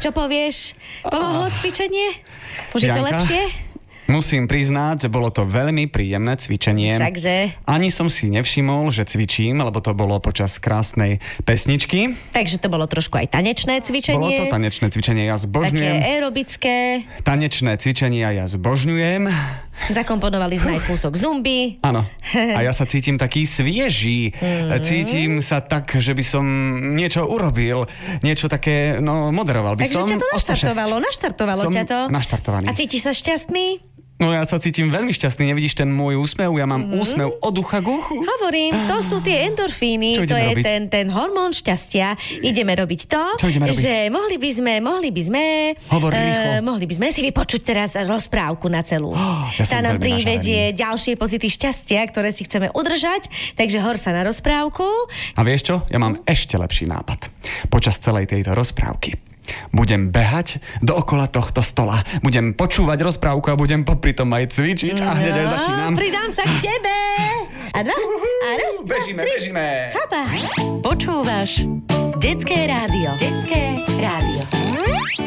Čo povieš? Pomohlo cvičenie? Už je to Janka? lepšie? Musím priznať, že bolo to veľmi príjemné cvičenie. Všakže. Ani som si nevšimol, že cvičím, lebo to bolo počas krásnej pesničky. Takže to bolo trošku aj tanečné cvičenie. Bolo to tanečné cvičenie, ja zbožňujem. Také aerobické. Tanečné cvičenia ja zbožňujem. Zakomponovali sme aj kúsok zumby. Áno. A ja sa cítim taký svieži. Cítim sa tak, že by som niečo urobil. Niečo také, moderoval by som. Takže ťa to naštartovalo ťa to. Naštartovaný. A cítiš sa šťastný? No ja sa cítim veľmi šťastný. Nevidíš ten môj úsmev? Ja mám úsmev od ucha k uchu. Hovorím, to sú tie endorfíny, Čo to je robiť? ten hormón šťastia. Ideme robiť to, Čo ideme robiť? že mohli by sme Hovor rýchlo. mohli by sme si vypočuť teraz rozprávku na celú. Ja som Tá nám veľmi privedie ďalšie pocity šťastia, ktoré si chceme udržať, takže hor sa na rozprávku. A vieš čo? Ja mám ešte lepší nápad. Počas celej tejto rozprávky budem behať dookola tohto stola. Budem počúvať rozprávku a budem popri tom aj cvičiť a hneď aj začínam. Pridám sa k tebe. A dva. A raz, dva, Bežíme. Hapa. Počúvaš Detské rádio.